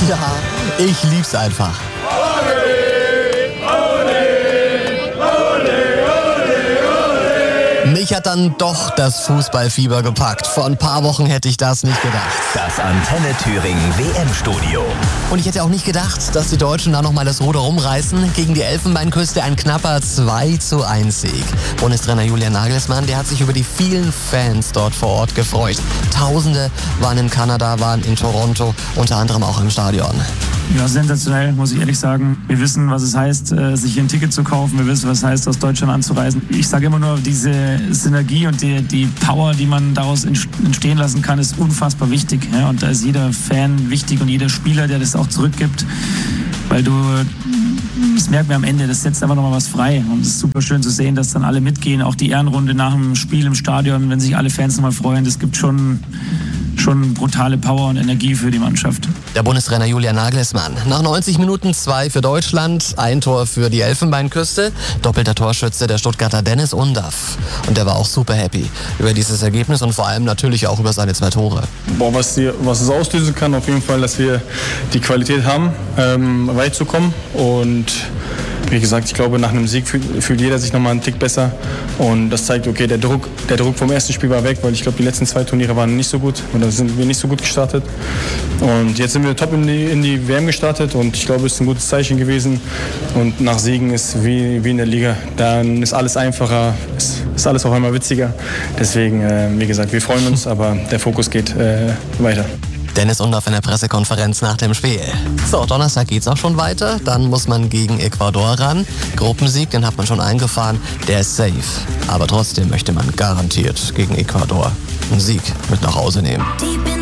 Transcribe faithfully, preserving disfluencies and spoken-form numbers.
Ja, ich lieb's einfach. Mich hat dann doch das Fußballfieber gepackt. Vor ein paar Wochen hätte ich das nicht gedacht. Das Antenne Thüringen W M-Studio. Und ich hätte auch nicht gedacht, dass die Deutschen da nochmal das Ruder rumreißen. Gegen die Elfenbeinküste ein knapper zwei zu eins Sieg. Bundestrainer Julian Nagelsmann, der hat sich über die vielen Fans dort vor Ort gefreut. Tausende waren in Kanada, waren in Toronto, unter anderem auch im Stadion. Ja, sensationell, muss ich ehrlich sagen. Wir wissen, was es heißt, sich ein Ticket zu kaufen. Wir wissen, was es heißt, aus Deutschland anzureisen. Ich sage immer nur, diese Synergie und die, die Power, die man daraus entstehen lassen kann, ist unfassbar wichtig. Ja, und da ist jeder Fan wichtig und jeder Spieler, der das auch zurückgibt. Weil du, das merkt man am Ende, das setzt einfach nochmal was frei. Und es ist super schön zu sehen, dass dann alle mitgehen. Auch die Ehrenrunde nach dem Spiel im Stadion, wenn sich alle Fans nochmal freuen. Das gibt schon... schon brutale Power und Energie für die Mannschaft. Der Bundestrainer Julian Nagelsmann. Nach neunzig Minuten zwei für Deutschland, ein Tor für die Elfenbeinküste. Doppelter Torschütze der Stuttgarter Dennis Undaff. Und der war auch super happy über dieses Ergebnis und vor allem natürlich auch über seine zwei Tore. Boah, was, die, was es auslösen kann, auf jeden Fall, dass wir die Qualität haben, ähm, weit zu kommen. Und wie gesagt, ich glaube, nach einem Sieg fühlt, fühlt jeder sich nochmal einen Tick besser. Und das zeigt, okay, der Druck, der Druck vom ersten Spiel war weg, weil ich glaube, die letzten zwei Turniere waren nicht so gut. Und da sind wir nicht so gut gestartet. Und jetzt sind wir top in die, in die W M gestartet und ich glaube, es ist ein gutes Zeichen gewesen. Und nach Siegen ist wie, wie in der Liga. Dann ist alles einfacher, ist, ist alles auf einmal witziger. Deswegen, äh, wie gesagt, wir freuen uns, aber der Fokus geht äh, weiter. Dennis Undaff in der Pressekonferenz nach dem Spiel. So, Donnerstag geht's auch schon weiter. Dann muss man gegen Ecuador ran. Gruppensieg, den hat man schon eingefahren. Der ist safe. Aber trotzdem möchte man garantiert gegen Ecuador einen Sieg mit nach Hause nehmen.